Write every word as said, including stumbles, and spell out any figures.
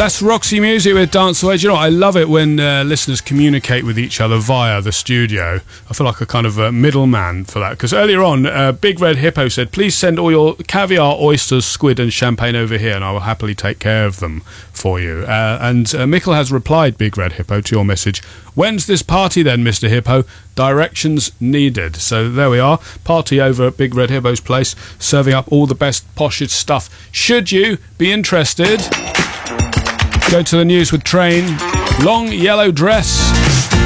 That's Roxy Music with Dance Away. Do you know what? I love it when uh, listeners communicate with each other via the studio. I feel like a kind of a middleman for that. Because earlier on, uh, Big Red Hippo said, please send all your caviar, oysters, squid and champagne over here and I will happily take care of them for you. Uh, and uh, Mikkel has replied, Big Red Hippo, to your message. When's this party then, Mister Hippo? Directions needed. So there we are. Party over at Big Red Hippo's place, serving up all the best, poshest stuff. Should you be interested, go to the news with Train. Long yellow dress.